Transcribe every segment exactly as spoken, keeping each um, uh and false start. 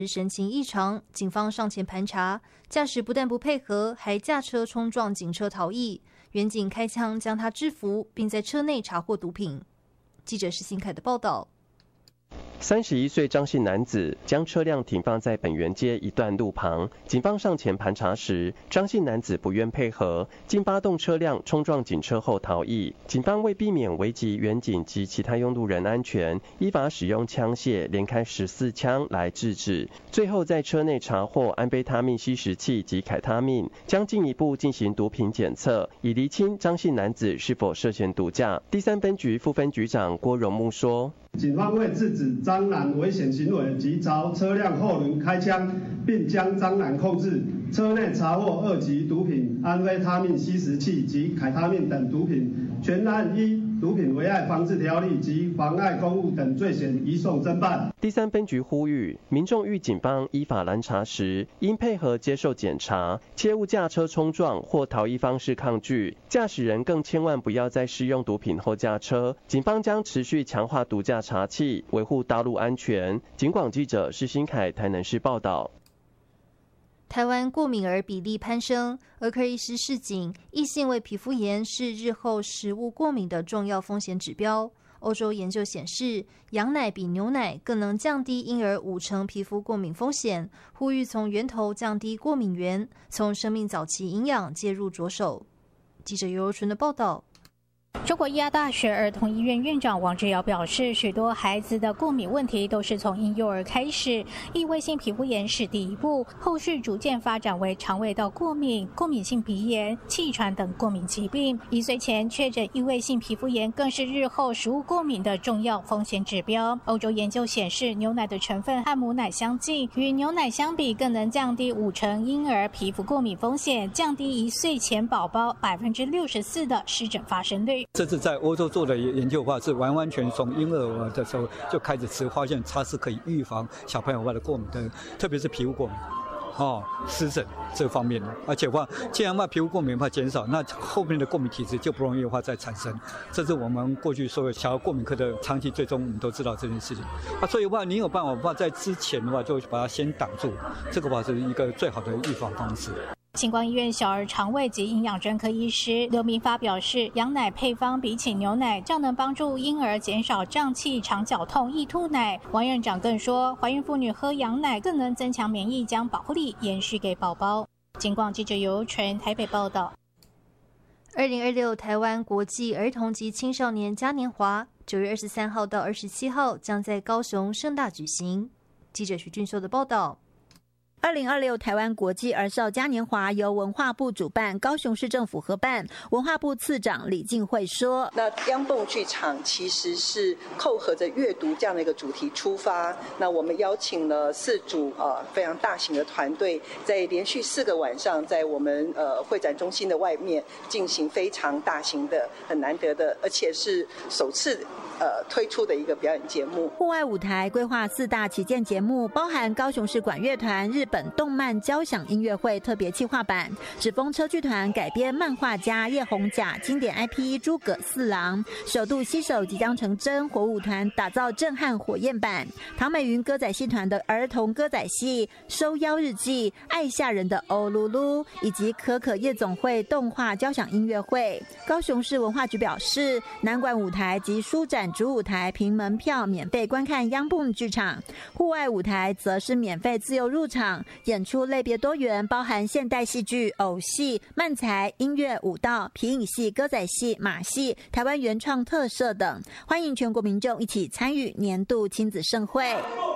神情异常，警方上前盘查，驾驶不但不配合，还驾车冲撞警车逃逸。员警开枪将他制服，并在车内查获毒品。记者施新凯的报道。 三十一岁张姓男子将车辆停放在本源街一段路旁，警方上前盘查时，张姓男子不愿配合，竟发动车辆冲撞警车后逃逸。警方为避免危及员警及其他拥路人安全，依法使用枪械连开十四枪来制止。最后在车内查获安非他命吸食器及凯他命，将进一步进行毒品检测，以厘清张姓男子是否涉嫌毒驾。第三分局副分局长郭荣木说。 警方为制止张男危险行为，即朝车辆后轮开枪，并将张男控制。车内查获二级毒品安非他命吸食器及凯他命等毒品，全案依毒品危害防治条例及妨碍公务等罪嫌移送侦办。 第三分局呼吁民众遇警方依法拦查时，应配合接受检查，切勿驾车冲撞或逃逸方式抗拒。驾驶人更千万不要在施用毒品后驾车。警方将持续强化毒驾查缉，维护道路安全。警广记者施新凯台南市报道。 台湾过敏儿比例攀升，儿科医师示警，异性位皮肤炎是日后食物过敏的重要风险指标。欧洲研究显示，羊奶比牛奶更能降低婴儿五成皮肤过敏风险，呼吁从源头降低过敏源，从生命早期营养介入着手。记者尤柔纯的报道。 中国医药大学儿童医院院长王志尧表示，许多孩子的过敏问题都是从婴幼儿开始，异位性皮肤炎是第一步，后续逐渐发展为肠胃道过敏、过敏性鼻炎、气喘等过敏疾病。一岁前确诊异位性皮肤炎更是日后食物过敏的重要风险指标。欧洲研究显示，牛奶的成分和母奶相近，与牛奶相比更能降低五成婴儿皮肤过敏风险，降低一岁前宝宝百分之六十四的湿疹发生率。 这次在欧洲做的研究的话，是完完全从婴儿的时候就开始吃，发现它是可以预防小朋友的过敏的，特别是皮肤过敏。哦，湿疹这方面的，而且话，既然话皮肤过敏的话减少，那后面的过敏体质就不容易的话再产生。这是我们过去所有小儿过敏科的长期追踪，我们都知道这件事情。啊，所以的话，你有办法的话，在之前的话就把它先挡住，这个话是一个最好的预防方式。 星光医院小儿肠胃及营养专科医师刘明发表示，羊奶配方比起牛奶较能帮助婴儿减少胀气、肠绞痛、易吐奶。王院长更说，怀孕妇女喝羊奶更能增强免疫，将保护力延续给宝宝。警广记者尤纯台北报道。 二零二六台湾国际儿童及青少年嘉年华，九月二十三号到二十七号将在高雄盛大举行。记者徐俊秀的报道。 二零二六台湾国际儿少嘉年华由文化部主办，高雄市政府合办。文化部次长李静慧说：“ 那央蹦剧场其实是扣合着阅读这样的一个主题出发。那我们邀请了四组呃非常大型的团队，在连续四个晚上，在我们呃会展中心的外面进行非常大型的、很难得的，而且是首次呃推出的一个表演节目。 户外舞台规划四大旗舰节目，包含高雄市管乐团日本动漫交响音乐会特别企划版，纸风车剧团改编漫画家叶宏甲经典 I P 诸葛四郎，首度携手即将成真火舞团打造震撼火焰版，唐美云歌仔戏团的儿童歌仔戏收妖日记、爱吓人的欧噜噜，以及可可夜总会动画交响音乐会。高雄市文化局表示，南馆舞台及书展主舞台凭门票免费观看央蹦剧场，户外舞台则是免费自由入场，演出类别多元，包含现代戏剧、偶戏、漫才、音乐、舞蹈、皮影戏、歌仔戏、马戏、台湾原创特色等，欢迎全国民众一起参与年度亲子盛会。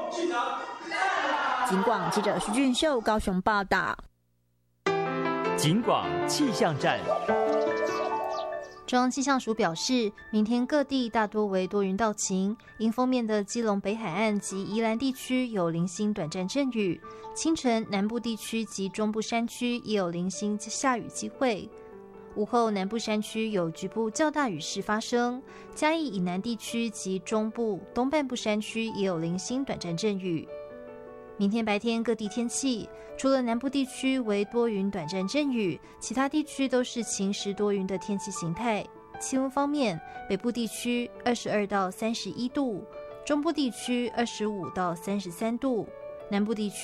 警广记者徐俊秀高雄报道。 警广气象站。 中央气象署表示，明天各地大多为多云到晴，迎风面的基隆北海岸及宜兰地区有零星短暂阵雨，清晨南部地区及中部山区也有零星下雨机会。午后南部山区有局部较大雨势发生，嘉义以南地区及中部东半部山区也有零星短暂阵雨。明天白天各地天气，除了南部地区为多云短暂阵雨，其他地区都是晴时多云的天气形态。气温方面，北部地区二十二到三十一度，中部地区二十五到三十三度， 南部地区